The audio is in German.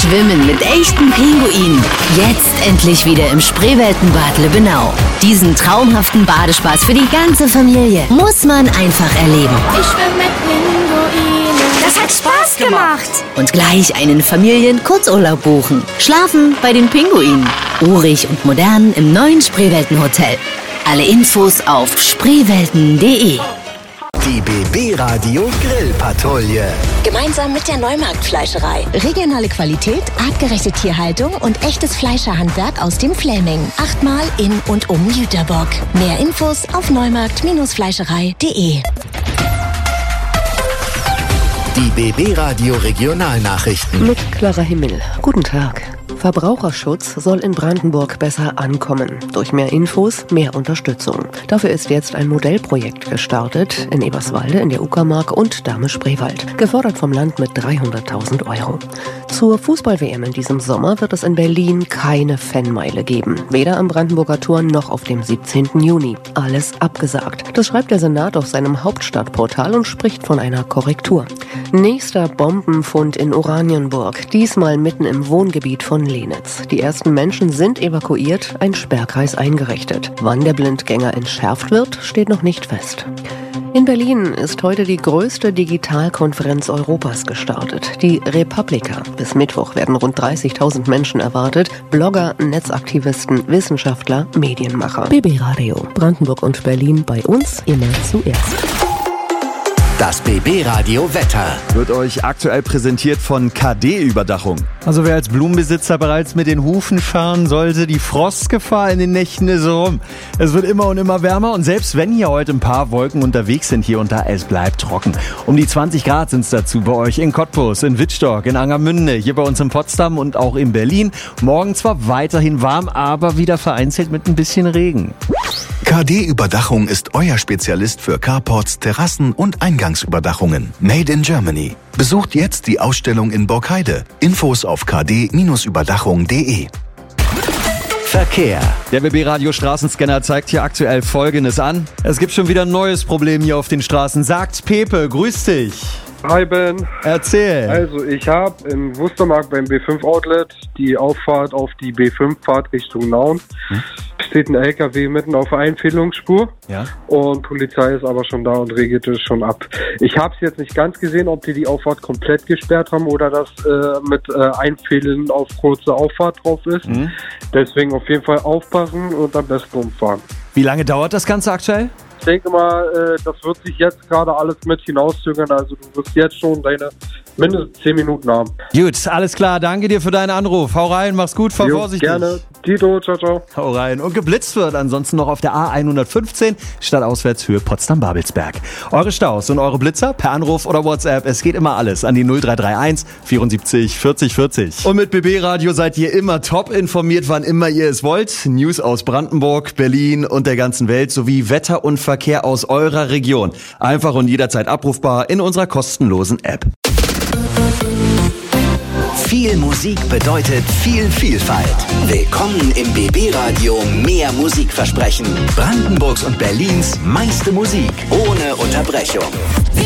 Schwimmen mit echten Pinguinen. Jetzt endlich wieder im Spreeweltenbad Lübbenau. Diesen traumhaften Badespaß für die ganze Familie muss man einfach erleben. Ich schwimme mit Pinguinen. Das hat Spaß gemacht. Und gleich einen Familien-Kurzurlaub buchen. Schlafen bei den Pinguinen. Urig und modern im neuen Spreeweltenhotel. Alle Infos auf spreewelten.de. Die BB Radio Grillpatrouille. Gemeinsam mit der Neumarkt-Fleischerei. Regionale Qualität, artgerechte Tierhaltung und echtes Fleischerhandwerk aus dem Fläming. 8-mal in und um Jüterbock. Mehr Infos auf neumarkt-fleischerei.de. Die BB Radio Regionalnachrichten. Mit Clara Himmel. Guten Tag. Verbraucherschutz soll in Brandenburg besser ankommen. Durch mehr Infos, mehr Unterstützung. Dafür ist jetzt ein Modellprojekt gestartet in Eberswalde, in der Uckermark und Dahme-Spreewald. Gefördert vom Land mit 300.000 Euro. Zur Fußball-WM in diesem Sommer wird es in Berlin keine Fanmeile geben. Weder am Brandenburger Tor noch auf dem 17. Juni. Alles abgesagt. Das schreibt der Senat auf seinem Hauptstadtportal und spricht von einer Korrektur. Nächster Bombenfund in Oranienburg. Diesmal mitten im Wohngebiet von Lenitz. Die ersten Menschen sind evakuiert, ein Sperrkreis eingerichtet. Wann der Blindgänger entschärft wird, steht noch nicht fest. In Berlin ist heute die größte Digitalkonferenz Europas gestartet, die Republika. Bis Mittwoch werden rund 30.000 Menschen erwartet, Blogger, Netzaktivisten, Wissenschaftler, Medienmacher. BB Radio, Brandenburg und Berlin bei uns immer zuerst. Das BB Radio Wetter wird euch aktuell präsentiert von KD-Überdachung. Also wer als Blumenbesitzer bereits mit den Hufen fahren sollte, die Frostgefahr in den Nächten ist rum. Es wird immer und immer wärmer und selbst wenn hier heute ein paar Wolken unterwegs sind hier und da, es bleibt trocken. Um die 20 Grad sind es dazu bei euch in Cottbus, in Wittstock, in Angermünde, hier bei uns in Potsdam und auch in Berlin. Morgen zwar weiterhin warm, aber wieder vereinzelt mit ein bisschen Regen. KD-Überdachung ist euer Spezialist für Carports, Terrassen und Eingangsüberdachungen. Made in Germany. Besucht jetzt die Ausstellung in Borkheide. Infos auf kd-überdachung.de. Verkehr. Der BB Radio Straßenscanner zeigt hier aktuell Folgendes an. Es gibt schon wieder ein neues Problem hier auf den Straßen. Sagt Pepe, grüß dich. Hi Ben. Erzähl. Also ich habe in Wustermark beim B5 Outlet die Auffahrt auf die B5-Fahrt Richtung Nauen. Steht ein LKW mitten auf der Einfädelungsspur. Ja. Und Polizei ist aber schon da und regelt es schon ab. Ich habe es jetzt nicht ganz gesehen, ob die Auffahrt komplett gesperrt haben oder das mit Einfädeln auf kurze Auffahrt drauf ist. Deswegen auf jeden Fall aufpassen und am besten umfahren. Wie lange dauert das Ganze aktuell? Ich denke mal, das wird sich jetzt gerade alles mit hinauszögern. Also du wirst jetzt schon deine mindestens 10 Minuten haben. Gut, alles klar. Danke dir für deinen Anruf. Hau rein, mach's gut, fahr vorsichtig. Gerne. Tito, ciao, ciao. Hau rein. Und geblitzt wird ansonsten noch auf der A115 stadtauswärts Höhe Potsdam-Babelsberg. Eure Staus und eure Blitzer per Anruf oder WhatsApp. Es geht immer alles an die 0331 74 40 40. Und mit BB Radio seid ihr immer top informiert, wann immer ihr es wollt. News aus Brandenburg, Berlin und der ganzen Welt sowie Wetter und Verkehr aus eurer Region. Einfach und jederzeit abrufbar in unserer kostenlosen App. Viel Musik bedeutet viel Vielfalt. Willkommen im BB Radio Mehr Musikversprechen. Brandenburgs und Berlins meiste Musik ohne Unterbrechung.